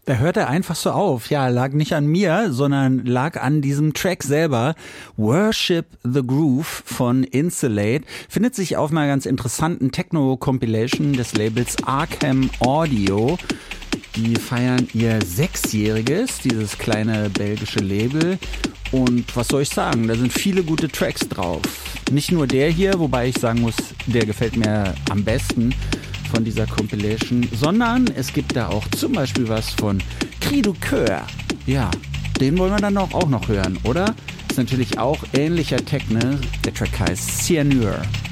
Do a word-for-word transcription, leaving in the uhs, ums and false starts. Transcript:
Da hört er einfach so auf. Ja, lag nicht an mir, sondern lag an diesem Track selber. Worship the Groove von Insulate findet sich auf einer ganz interessanten Techno-Compilation des Labels Arkham Audio. Die feiern ihr Sechsjähriges, dieses kleine belgische Label. Und was soll ich sagen, da sind viele gute Tracks drauf. Nicht nur der hier, wobei ich sagen muss, der gefällt mir am besten von dieser Compilation, sondern es gibt da auch zum Beispiel was von Cri du Coeur. Ja, den wollen wir dann auch, auch noch hören, oder? Ist natürlich auch ähnlicher Techno. Der Track heißt Cyanure.